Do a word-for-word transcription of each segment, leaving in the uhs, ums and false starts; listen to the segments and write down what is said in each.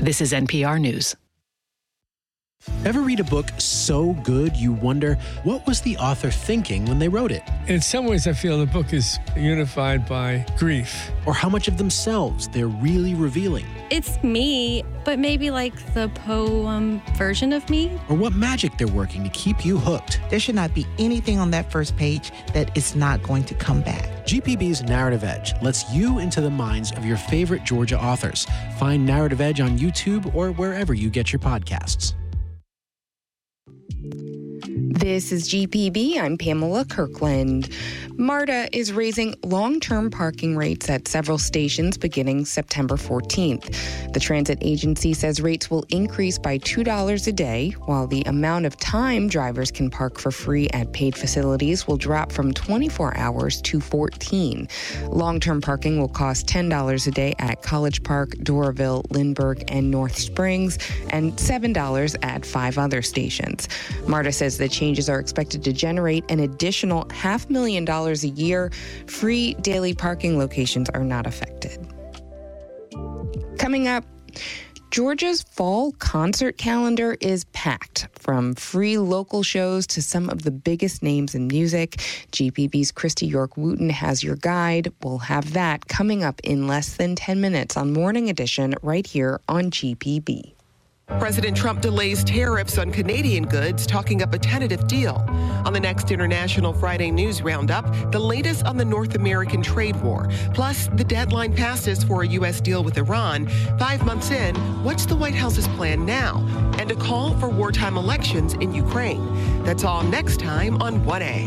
This is N P R News. Ever read a book so good you wonder, what was the author thinking when they wrote it? In some ways, I feel the book is unified by grief. Or how much of themselves they're really revealing? It's me, but maybe like the poem version of me. Or what magic they're working to keep you hooked? There should not be anything on that first page that is not going to come back. G P B's Narrative Edge lets you into the minds of your favorite Georgia authors. Find Narrative Edge on YouTube or wherever you get your podcasts. This is G P B. I'm Pamela Kirkland. MARTA is raising long-term parking rates at several stations beginning September fourteenth. The transit agency says rates will increase by two dollars a day, while the amount of time drivers can park for free at paid facilities will drop from twenty-four hours to fourteen. Long-term parking will cost ten dollars a day at College Park, Doraville, Lindbergh, and North Springs, and seven dollars at five other stations. MARTA says the changes are expected to generate an additional half million dollars a year. Free daily parking locations are not affected. Coming up, Georgia's fall concert calendar is packed, from free local shows to some of the biggest names in music. G P B's Christy York-Wooten has your guide. We'll have that coming up in less than ten minutes on Morning Edition right here on G P B. President Trump delays tariffs on Canadian goods, talking up a tentative deal. On the next International Friday News Roundup, the latest on the North American trade war. Plus, the deadline passes for a U S deal with Iran. Five months in, what's the White House's plan now? And a call for wartime elections in Ukraine. That's all next time on one A.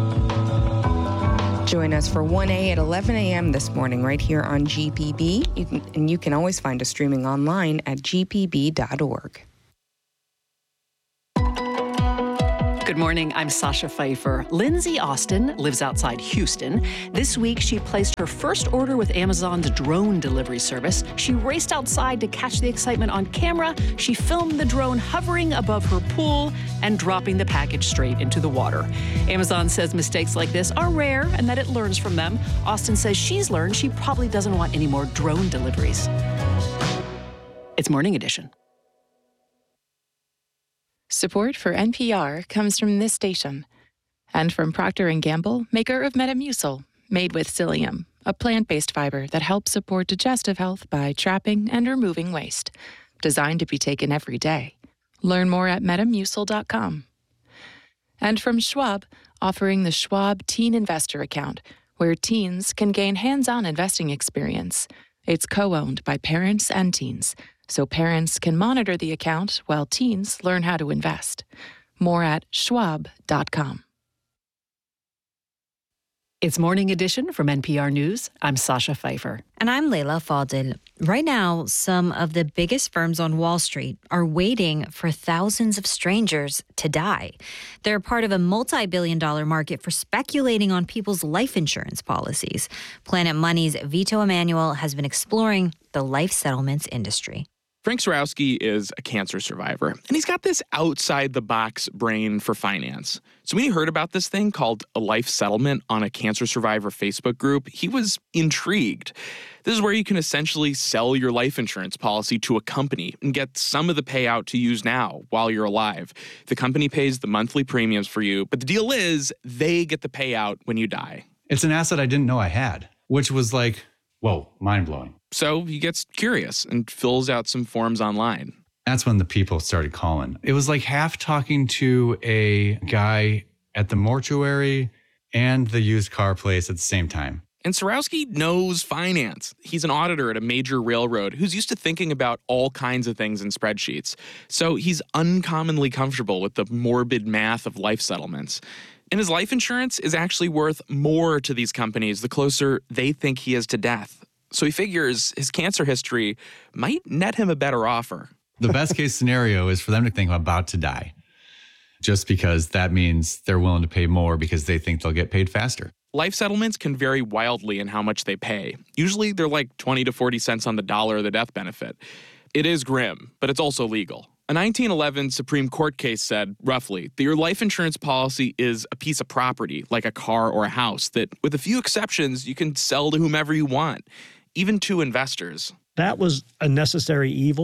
Join us for one A at eleven a.m. this morning right here on G P B. You can, and you can always find us streaming online at g p b dot org. Good morning, I'm Sasha Pfeiffer. Lindsay Austin lives outside Houston. This week, she placed her first order with Amazon's drone delivery service. She raced outside to catch the excitement on camera. She filmed the drone hovering above her pool and dropping the package straight into the water. Amazon says mistakes like this are rare and that it learns from them. Austin says she's learned she probably doesn't want any more drone deliveries. It's Morning Edition. Support for N P R comes from this station and from Procter and Gamble, maker of Metamucil, made with psyllium, a plant-based fiber that helps support digestive health by trapping and removing waste. Designed to be taken every day. Learn more at metamucil dot com. And from Schwab, offering the Schwab Teen Investor Account, where teens can gain hands-on investing experience. It's co-owned by parents and teens, so parents can monitor the account while teens learn how to invest. More at schwab dot com. It's Morning Edition from N P R News. I'm Sasha Pfeiffer. And I'm Leila Fadil. Right now, some of the biggest firms on Wall Street are waiting for thousands of strangers to die. They're part of a multi-billion dollar market for speculating on people's life insurance policies. Planet Money's Vito Emanuel has been exploring the life settlements industry. Frank Sarowski is a cancer survivor, and he's got this outside-the-box brain for finance. So when he heard about this thing called a life settlement on a cancer survivor Facebook group, he was intrigued. This is where you can essentially sell your life insurance policy to a company and get some of the payout to use now while you're alive. The company pays the monthly premiums for you, but the deal is they get the payout when you die. It's an asset I didn't know I had, which was like, whoa, mind-blowing. So he gets curious and fills out some forms online. That's when the people started calling. It was like half talking to a guy at the mortuary and the used car place at the same time. And Sarowski knows finance. He's an auditor at a major railroad who's used to thinking about all kinds of things in spreadsheets. So he's uncommonly comfortable with the morbid math of life settlements. And his life insurance is actually worth more to these companies the closer they think he is to death. So he figures his cancer history might net him a better offer. The best case scenario is for them to think I'm about to die, just because that means they're willing to pay more because they think they'll get paid faster. Life settlements can vary wildly in how much they pay. Usually they're like twenty to forty cents on the dollar of the death benefit. It is grim, but it's also legal. A nineteen eleven Supreme Court case said, roughly, that your life insurance policy is a piece of property, like a car or a house, that with a few exceptions, you can sell to whomever you want, even to investors. That was a necessary evil,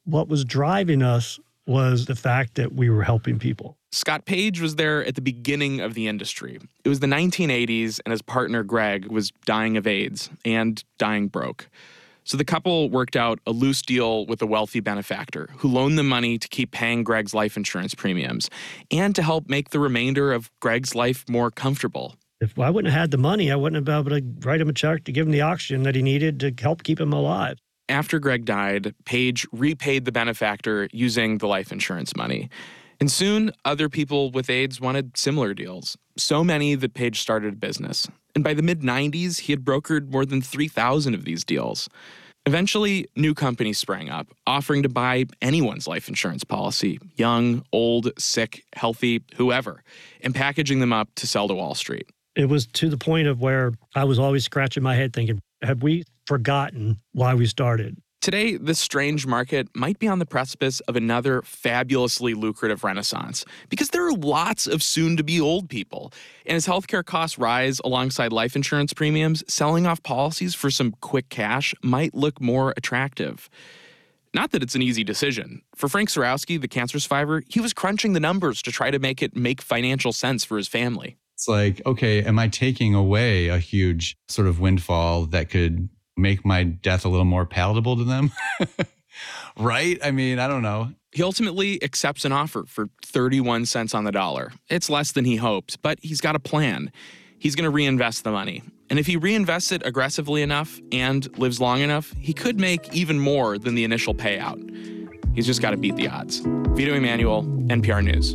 what was driving us was the fact that we were helping people. Scott Page was there at the beginning of the industry. It was the nineteen eighties, and his partner, Greg, was dying of AIDS and dying broke. So the couple worked out a loose deal with a wealthy benefactor who loaned them money to keep paying Greg's life insurance premiums and to help make the remainder of Greg's life more comfortable. If I wouldn't have had the money, I wouldn't have been able to write him a check to give him the oxygen that he needed to help keep him alive. After Greg died, Page repaid the benefactor using the life insurance money. And soon, other people with AIDS wanted similar deals. So many that Page started a business. And by the mid nineties, he had brokered more than three thousand of these deals. Eventually, new companies sprang up, offering to buy anyone's life insurance policy, young, old, sick, healthy, whoever, and packaging them up to sell to Wall Street. It was to the point of where I was always scratching my head thinking, have we forgotten why we started? Today, this strange market might be on the precipice of another fabulously lucrative renaissance because there are lots of soon-to-be old people. And as healthcare costs rise alongside life insurance premiums, selling off policies for some quick cash might look more attractive. Not that it's an easy decision. For Frank Surowski, the cancer survivor, he was crunching the numbers to try to make it make financial sense for his family. It's like, okay, am I taking away a huge sort of windfall that could make my death a little more palatable to them? Right? I mean, I don't know. He ultimately accepts an offer for thirty-one cents on the dollar. It's less than he hoped, but he's got a plan. He's going to reinvest the money. And if he reinvests it aggressively enough and lives long enough, he could make even more than the initial payout. He's just got to beat the odds. Vito Emanuel, N P R News.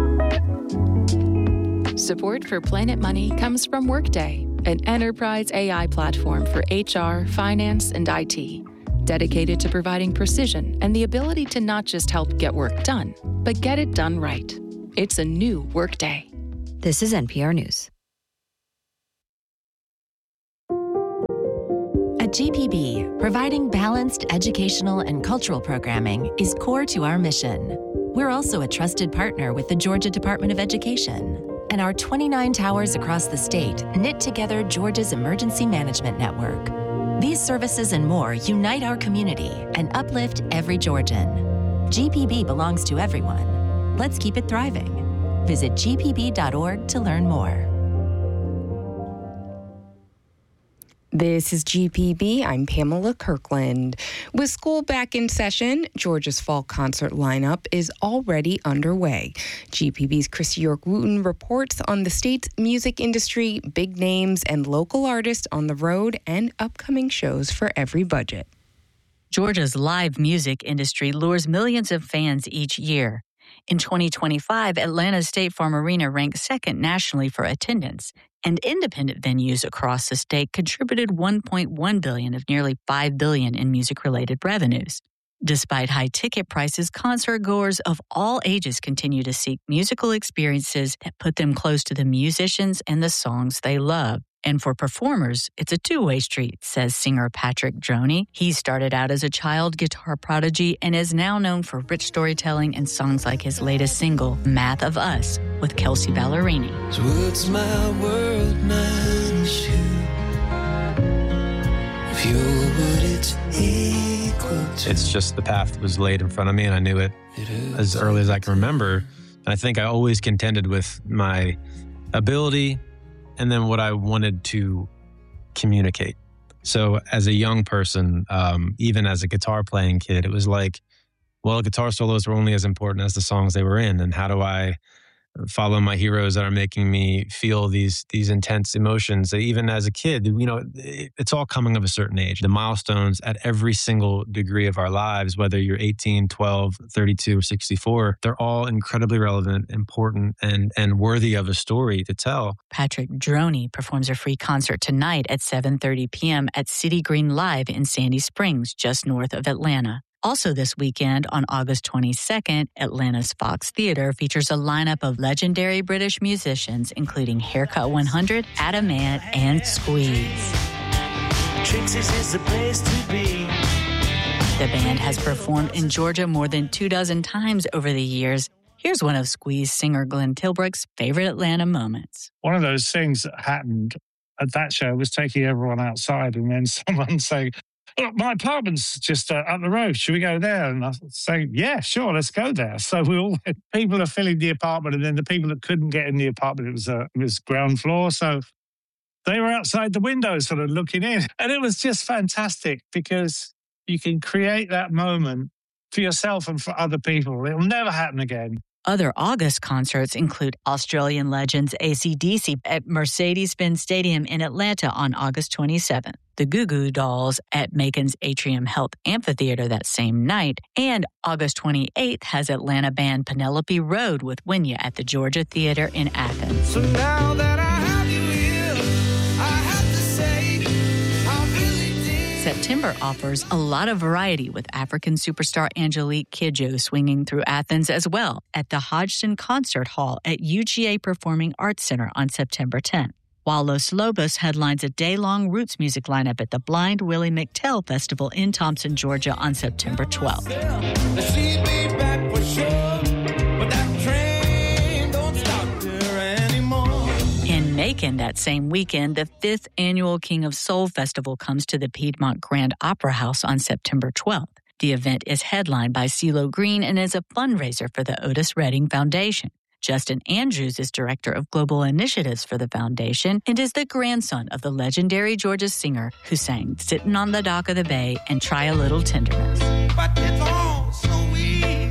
Support for Planet Money comes from Workday, an enterprise A I platform for H R, finance, and I T, dedicated to providing precision and the ability to not just help get work done, but get it done right. It's a new Workday. This is N P R News. At G P B, providing balanced educational and cultural programming is core to our mission. We're also a trusted partner with the Georgia Department of Education, and our twenty-nine towers across the state knit together Georgia's emergency management network. These services and more unite our community and uplift every Georgian. G P B belongs to everyone. Let's keep it thriving. Visit G P B dot org to learn more. This is G P B. I'm Pamela Kirkland. With school back in session, Georgia's fall concert lineup is already underway. G P B's Chris York-Wooten reports on the state's music industry, big names, and local artists on the road, and upcoming shows for every budget. Georgia's live music industry lures millions of fans each year. In twenty twenty-five, Atlanta's State Farm Arena ranked second nationally for attendance, and independent venues across the state contributed one point one billion dollars of nearly five billion dollars in music-related revenues. Despite high ticket prices, concertgoers of all ages continue to seek musical experiences that put them close to the musicians and the songs they love. And for performers, it's a two-way street, says singer Patrick Droney. He started out as a child guitar prodigy and is now known for rich storytelling and songs like his latest single, Math of Us, with Kelsey Ballerini. So what's my world minus you? If you're what it's equal to. It's just the path that was laid in front of me, and I knew it as early as I can remember. And I think I always contended with my ability and then what I wanted to communicate. So as a young person, um, even as a guitar playing kid, it was like, well, guitar solos were only as important as the songs they were in. And how do I follow my heroes that are making me feel these these intense emotions? Even as a kid, you know, it's all coming of a certain age. The milestones at every single degree of our lives, whether you're eighteen, twelve, thirty-two, or sixty-four, they're all incredibly relevant, important, and and worthy of a story to tell. Patrick Droney performs a free concert tonight at seven thirty p.m. at City Green Live in Sandy Springs, just north of Atlanta. Also this weekend, on August twenty-second, Atlanta's Fox Theatre features a lineup of legendary British musicians, including Haircut one hundred, Adam Ant, and Squeeze. Trixie's is the place to be. The band has performed in Georgia more than two dozen times over the years. Here's one of Squeeze singer Glenn Tilbrook's favorite Atlanta moments. One of those things that happened at that show was taking everyone outside and then someone saying, oh, my apartment's just uh, up the road. Should we go there? And I say, yeah, sure, let's go there. So we all people are filling the apartment, and then the people that couldn't get in the apartment, it was uh, it was ground floor, so they were outside the window, sort of looking in, and it was just fantastic because you can create that moment for yourself and for other people. It will never happen again. Other August concerts include Australian legends A C D C at Mercedes-Benz Stadium in Atlanta on August twenty-seventh, the Goo Goo Dolls at Macon's Atrium Health Amphitheater that same night, and August twenty-eighth has Atlanta band Penelope Road with Winya at the Georgia Theater in Athens. So now that I have you here, I have to say, I really did. September offers a lot of variety with African superstar Angelique Kidjo swinging through Athens as well at the Hodgson Concert Hall at U G A Performing Arts Center on September tenth. While Los Lobos headlines a day-long roots music lineup at the Blind Willie McTell Festival in Thompson, Georgia on September twelfth. She'll be back for sure, but that train don't stop there anymore. In Macon that same weekend, the fifth annual King of Soul Festival comes to the Piedmont Grand Opera House on September twelfth. The event is headlined by CeeLo Green and is a fundraiser for the Otis Redding Foundation. Justin Andrews is director of global initiatives for the foundation and is the grandson of the legendary Georgia singer who sang Sittin' on the Dock of the Bay and Try a Little Tenderness. But it's all so easy.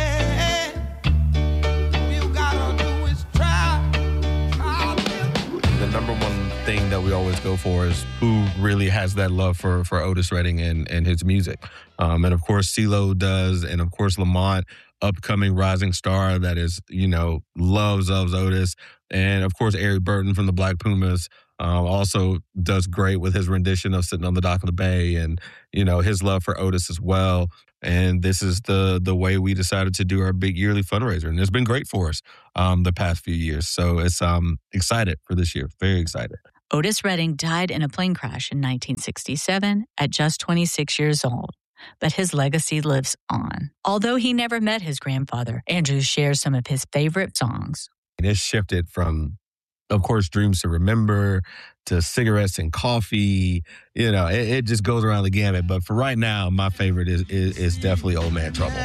All you gotta do is try. The number one thing that we always go for is who really has that love for, for Otis Redding and, and his music. Um, and of course, CeeLo does, and of course, Lamont, upcoming rising star that is, you know, loves, loves Otis. And of course, Eric Burton from the Black Pumas uh, also does great with his rendition of Sitting on the Dock of the Bay and, you know, his love for Otis as well. And this is the the way we decided to do our big yearly fundraiser. And it's been great for us um, the past few years. So it's um excited for this year. Very excited. Otis Redding died in a plane crash in nineteen sixty-seven at just twenty-six years old. But his legacy lives on. Although he never met his grandfather, Andrew shares some of his favorite songs. It shifted from, of course, Dreams to Remember to Cigarettes and Coffee. You know, it, it just goes around the gamut. But for right now, my favorite is is, is definitely Old Man Trouble.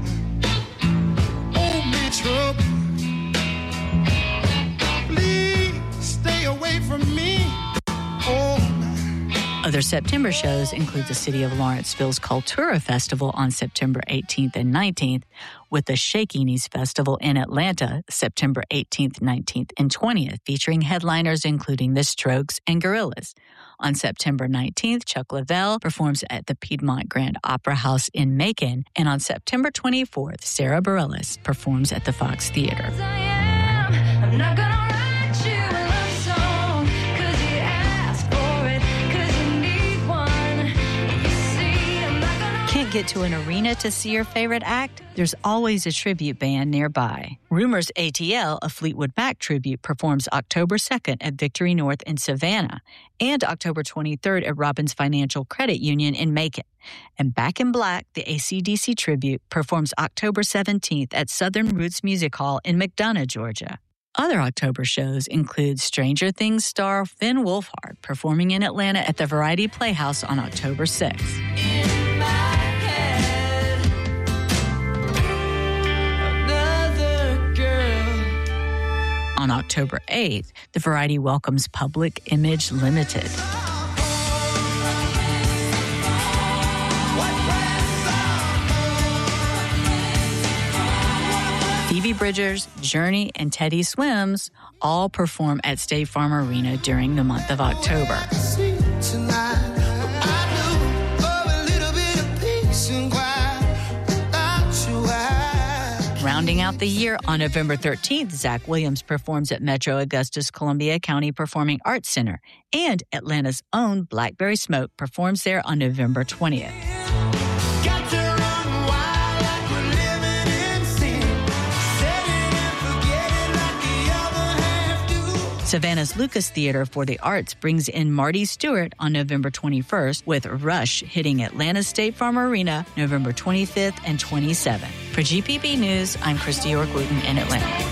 Old Man Trouble, please stay away from me. Oh. Other September shows include the City of Lawrenceville's Cultura Festival on September eighteenth and nineteenth, with the Shakinis Festival in Atlanta September eighteenth, nineteenth, and twentieth, featuring headliners including The Strokes and Gorillaz. On September nineteenth, Chuck Leavell performs at the Piedmont Grand Opera House in Macon, and on September twenty-fourth, Sarah Bareilles performs at the Fox Theater. I'm not gonna write you a love song, 'cause you asked for it. Can't get to an arena to see your favorite act? There's always a tribute band nearby. Rumors A T L, a Fleetwood Mac tribute, performs October second at Victory North in Savannah and October twenty-third at Robbins Financial Credit Union in Macon. And Back in Black, the A C D C tribute, performs October seventeenth at Southern Roots Music Hall in McDonough, Georgia. Other October shows include Stranger Things star Finn Wolfhard performing in Atlanta at the Variety Playhouse on October sixth. On October eighth, the Variety welcomes Public Image Limited. Phoebe Bridgers, Journey, and Teddy Swims all perform at State Farm Arena during the month of October. Rounding out the year, on November thirteenth, Zach Williams performs at Metro Augusta's Columbia County Performing Arts Center, and Atlanta's own Blackberry Smoke performs there on November twentieth. Savannah's Lucas Theater for the Arts brings in Marty Stewart on November twenty-first, with Rush hitting Atlanta's State Farm Arena November twenty-fifth and twenty-seventh. For G P B News, I'm Christy York-Wooten in Atlanta.